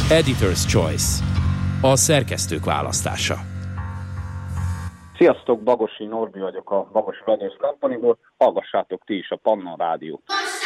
Editor's Choice. A szerkesztők választása. Sziasztok, Bagosi Norbi vagyok a Bagosi Brothers Companyból. Hallgassátok ti is a Pannon Rádiót.